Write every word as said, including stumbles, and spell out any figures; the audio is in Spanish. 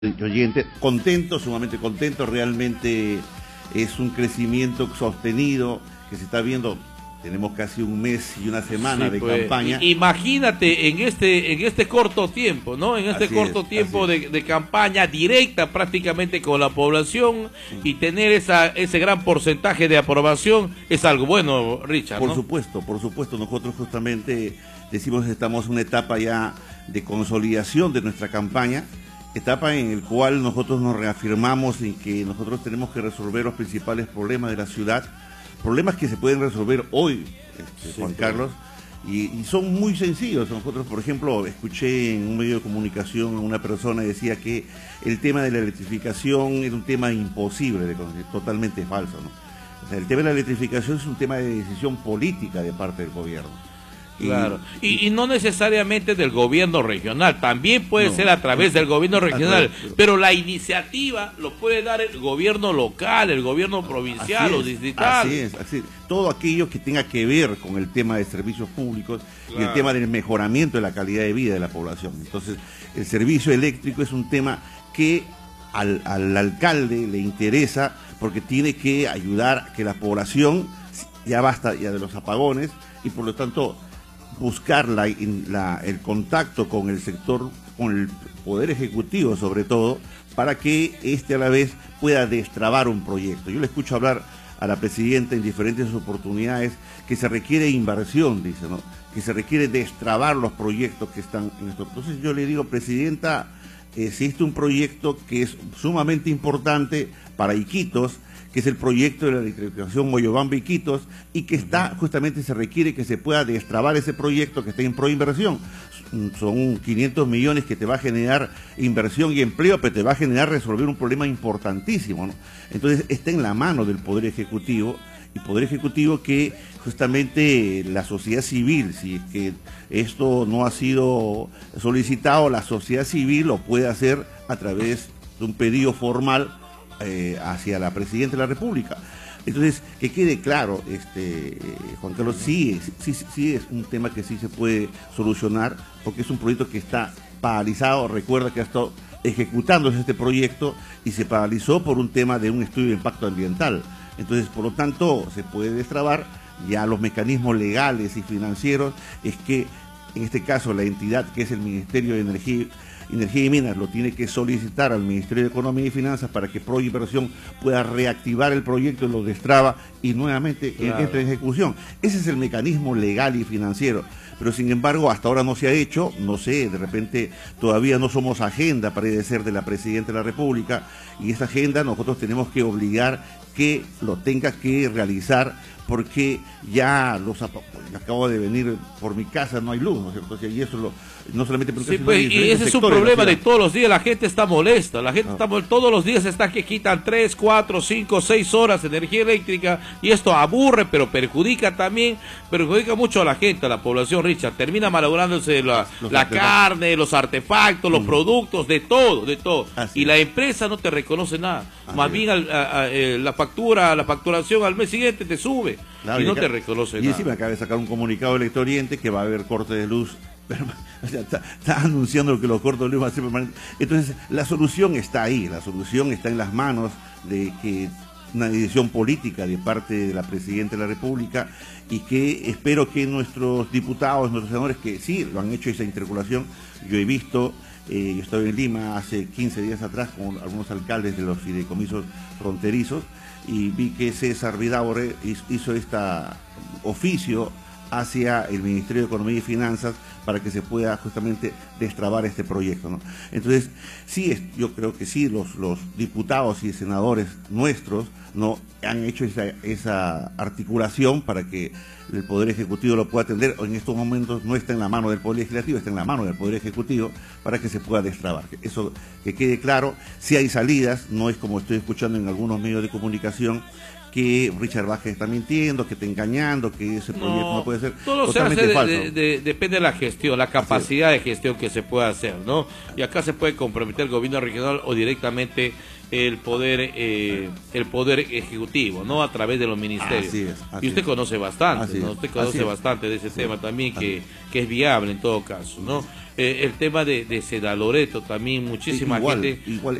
oyente, contento, sumamente contento, realmente es un crecimiento sostenido que se está viendo. Tenemos casi un mes y una semana sí, de pues, campaña. Imagínate en este en este corto tiempo, ¿no? En este así corto es, tiempo de, de campaña directa prácticamente con la población sí. y tener esa ese gran porcentaje de aprobación es algo bueno, Richard, Por ¿no? supuesto, por supuesto. Nosotros justamente decimos que estamos en una etapa ya de consolidación de nuestra campaña, etapa en la cual nosotros nos reafirmamos en que nosotros tenemos que resolver los principales problemas de la ciudad, problemas que se pueden resolver hoy, este, sí, Juan Carlos, y, y son muy sencillos. Nosotros, por ejemplo, escuché en un medio de comunicación a una persona que decía que el tema de la electrificación era un tema imposible, de totalmente falso, ¿no? O sea, el tema de la electrificación es un tema de decisión política de parte del gobierno. Claro, y, y no necesariamente del gobierno regional, también puede no, ser a través del gobierno regional, través, pero la iniciativa lo puede dar el gobierno local, el gobierno provincial o distrital. Así es, así es. Todo aquello que tenga que ver con el tema de servicios públicos claro. y el tema del mejoramiento de la calidad de vida de la población. Entonces, el servicio eléctrico es un tema que al, al alcalde le interesa porque tiene que ayudar a que la población, ya basta ya de los apagones, y por lo tanto buscar la, la, el contacto con el sector, con el Poder Ejecutivo sobre todo, para que éste a la vez pueda destrabar un proyecto. Yo le escucho hablar a la presidenta en diferentes oportunidades que se requiere inversión, dice, ¿no? Que se requiere destrabar los proyectos que están en esto. Entonces yo le digo, presidenta, existe un proyecto que es sumamente importante para Iquitos, que es el proyecto de la electrificación Moyobamba-Iquitos, y que está, justamente se requiere que se pueda destrabar ese proyecto que está en proinversión. Son quinientos millones que te va a generar inversión y empleo, pero te va a generar resolver un problema importantísimo, ¿no? Entonces está en la mano del Poder Ejecutivo, y Poder Ejecutivo que justamente la sociedad civil, si es que esto no ha sido solicitado, la sociedad civil lo puede hacer a través de un pedido formal Eh, hacia la Presidenta de la República. Entonces, que quede claro, este eh, Juan Carlos, sí, sí, sí, sí es un tema que sí se puede solucionar, porque es un proyecto que está paralizado. Recuerda que ha estado ejecutándose este proyecto y se paralizó por un tema de un estudio de impacto ambiental. Entonces, por lo tanto, se puede destrabar. Ya los mecanismos legales y financieros es que, en este caso, la entidad que es el Ministerio de Energía Energía y Minas lo tiene que solicitar al Ministerio de Economía y Finanzas para que Proinversión pueda reactivar el proyecto, lo destraba y nuevamente claro. entre en ejecución. Ese es el mecanismo legal y financiero, pero sin embargo hasta ahora no se ha hecho. No sé, de repente todavía no somos agenda, parece ser, de la Presidenta de la República, y esa agenda nosotros tenemos que obligar que lo tenga que realizar, porque ya los acabo de venir por mi casa, no hay luz, ¿no es cierto? Y eso lo, no solamente porque sí, pues, y ese es un problema de, de todos los días. La gente está molesta, la gente no. está todos los días está que quitan tres, cuatro, cinco, seis horas de energía eléctrica, y esto aburre, pero perjudica también, perjudica mucho a la gente, a la población, Richard. Termina malográndose la, la carne, los artefactos, los mm. productos, de todo, de todo. Así y la empresa no te reconoce nada. Así Más es. bien al, a, a, a, la factura, la facturación al mes siguiente te sube. Claro, y no y acá, te reconoce y nada. Y encima acaba de sacar un comunicado del Electrooriente que va a haber corte de luz, pero, o sea, está, está anunciando que los cortes de luz van a ser permanentes. Entonces, la solución está ahí, la solución está en las manos de que una decisión política de parte de la Presidenta de la República, y que espero que nuestros diputados, nuestros senadores, que sí lo han hecho esa interculación. Yo he visto, eh, yo estaba en Lima hace quince días atrás con algunos alcaldes de los fideicomisos fronterizos, y vi que César Vidaurre hizo este oficio hacia el Ministerio de Economía y Finanzas para que se pueda justamente destrabar este proyecto, ¿no? Entonces, sí, es, yo creo que sí, los, los diputados y senadores nuestros no han hecho esa, esa articulación para que el Poder Ejecutivo lo pueda atender. En estos momentos no está en la mano del Poder Legislativo, está en la mano del Poder Ejecutivo para que se pueda destrabar. Eso que quede claro. Si hay salidas, no es como estoy escuchando en algunos medios de comunicación, que Richard Vázquez está mintiendo, que está engañando, que ese proyecto no, no puede ser. Todo totalmente se hace falso. De, de, depende de la gestión, la capacidad de gestión que se pueda hacer, ¿no? Y acá se puede comprometer el gobierno regional o directamente el poder eh, el poder ejecutivo, ¿no? A través de los ministerios. Así es, así y usted es. conoce bastante, así ¿no? Usted conoce bastante de ese sí, tema también, que, que es viable en todo caso, ¿no? Eh, el tema de, de Seda Loreto también, muchísima igual, gente. Igual.